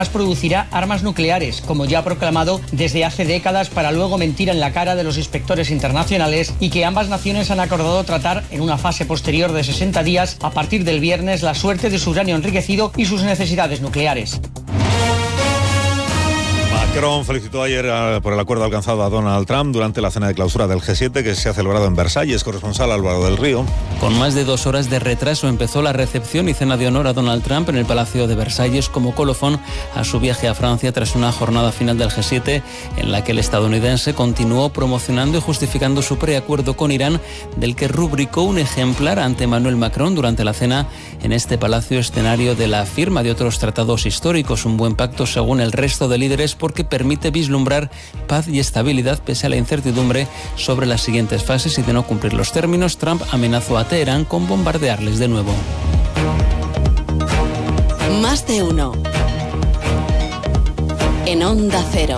producirá armas nucleares, como ya ha proclamado desde hace décadas, para luego mentir en la cara de los inspectores internacionales, y que ambas naciones han acordado tratar en una fase posterior de 60 días a partir del viernes la suerte de su uranio enriquecido y sus necesidades nucleares. Macron felicitó ayer por el acuerdo alcanzado a Donald Trump durante la cena de clausura del G7 que se ha celebrado en Versalles. Corresponsal Álvaro del Río. Con más de 2 horas de retraso empezó la recepción y cena de honor a Donald Trump en el Palacio de Versalles como colofón a su viaje a Francia tras una jornada final del G7 en la que el estadounidense continuó promocionando y justificando su preacuerdo con Irán, del que rubricó un ejemplar ante Emmanuel Macron durante la cena en este palacio, escenario de la firma de otros tratados históricos. Un buen pacto según el resto de líderes, porque permite vislumbrar paz y estabilidad pese a la incertidumbre sobre las siguientes fases, y de no cumplir los términos, Trump amenazó a Teherán con bombardearles de nuevo. Más de uno. En Onda Cero.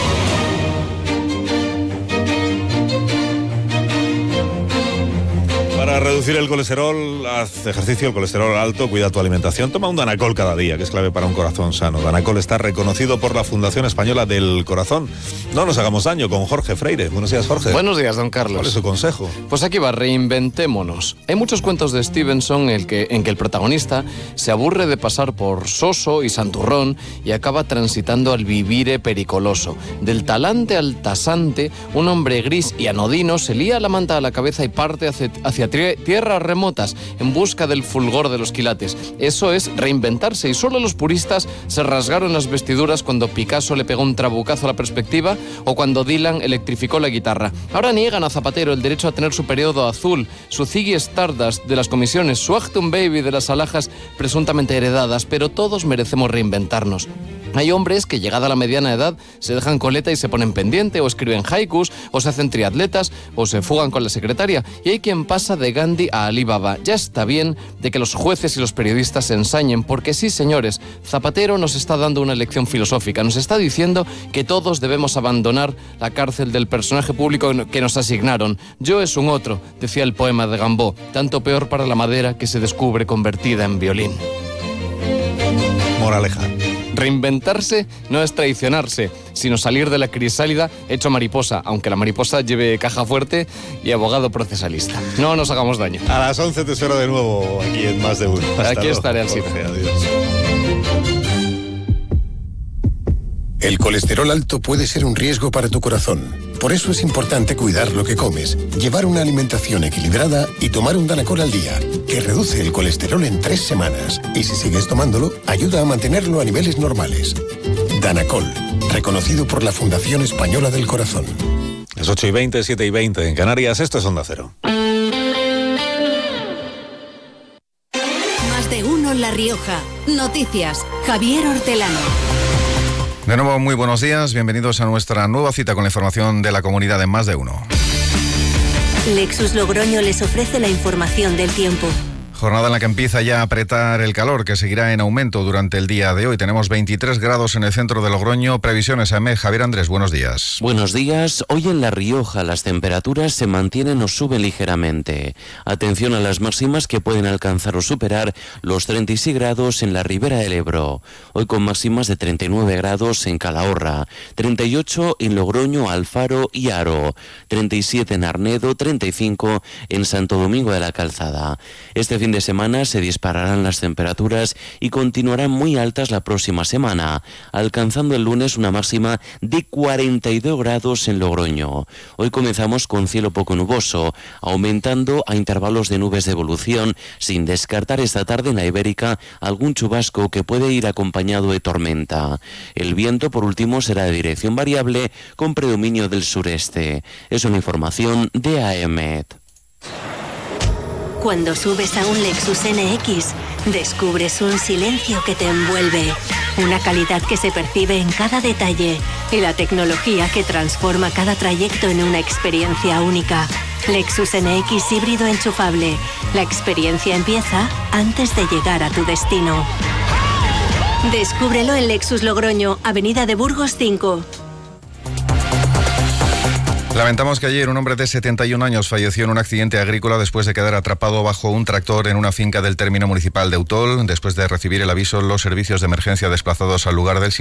Para reducir el colesterol, haz ejercicio, el colesterol alto, cuida tu alimentación, toma un Danacol cada día, que es clave para un corazón sano. Danacol está reconocido por la Fundación Española del Corazón. No nos hagamos daño, con Jorge Freire. Buenos días, Jorge. Buenos días, don Carlos. ¿Cuál es su consejo? Pues aquí va, reinventémonos. Hay muchos cuentos de Stevenson en que el protagonista se aburre de pasar por soso y santurrón y acaba transitando al vivire pericoloso. Del talante al tasante, un hombre gris y anodino se lía la manta a la cabeza y parte hacia tierras remotas en busca del fulgor de los quilates. Eso es reinventarse, y solo los puristas se rasgaron las vestiduras cuando Picasso le pegó un trabucazo a la perspectiva o cuando Dylan electrificó la guitarra. Ahora niegan a Zapatero el derecho a tener su periodo azul, su Ziggy Stardust de las comisiones, su Achtung Baby de las alhajas presuntamente heredadas, pero todos merecemos reinventarnos. Hay hombres que, llegada a la mediana edad, se dejan coleta y se ponen pendiente, o escriben haikus, o se hacen triatletas, o se fugan con la secretaria. Y hay quien pasa de Gandhi a Ali Baba. Ya está bien de que los jueces y los periodistas se ensañen, porque sí, señores, Zapatero nos está dando una lección filosófica. Nos está diciendo que todos debemos abandonar la cárcel del personaje público que nos asignaron. Yo es un otro, decía el poema de Gambó. Tanto peor para la madera que se descubre convertida en violín. Moraleja. Reinventarse no es traicionarse, sino salir de la crisálida hecho mariposa, aunque la mariposa lleve caja fuerte y abogado procesalista. No nos hagamos daño. A las 11 te espero de nuevo aquí en Más de Uno. Aquí estaré, Alcina. Adiós. El colesterol alto puede ser un riesgo para tu corazón. Por eso es importante cuidar lo que comes, llevar una alimentación equilibrada y tomar un Danacol al día, que reduce el colesterol en 3 semanas. Y si sigues tomándolo, ayuda a mantenerlo a niveles normales. Danacol, reconocido por la Fundación Española del Corazón. Es 8:20, 7:20 en Canarias. Esto es Onda Cero. Más de uno en La Rioja. Noticias. Javier Hortelano. De nuevo, muy buenos días. Bienvenidos a nuestra nueva cita con la información de la comunidad en Más de Uno. Lexus Logroño les ofrece la información del tiempo. Jornada en la que empieza ya a apretar el calor, que seguirá en aumento durante el día de hoy. Tenemos 23 grados en el centro de Logroño. Previsiones AEMET. Javier Andrés, buenos días. Buenos días. Hoy en La Rioja las temperaturas se mantienen o suben ligeramente. Atención a las máximas, que pueden alcanzar o superar los 36 grados en la Ribera del Ebro. Hoy con máximas de 39 grados en Calahorra, 38 en Logroño, Alfaro y Haro, 37 en Arnedo, 35 en Santo Domingo de la Calzada. Este fin de semana se dispararán las temperaturas y continuarán muy altas la próxima semana, alcanzando el lunes una máxima de 42 grados en Logroño. Hoy comenzamos con cielo poco nuboso, aumentando a intervalos de nubes de evolución, sin descartar esta tarde en la Ibérica algún chubasco que puede ir acompañado de tormenta. El viento, por último, será de dirección variable con predominio del sureste. Es una información de AEMET. Cuando subes a un Lexus NX, descubres un silencio que te envuelve, una calidad que se percibe en cada detalle y la tecnología que transforma cada trayecto en una experiencia única. Lexus NX híbrido enchufable. La experiencia empieza antes de llegar a tu destino. Descúbrelo en Lexus Logroño, Avenida de Burgos 5. Lamentamos que ayer un hombre de 71 años falleció en un accidente agrícola después de quedar atrapado bajo un tractor en una finca del término municipal de Utol. Después de recibir el aviso, los servicios de emergencia desplazados al lugar del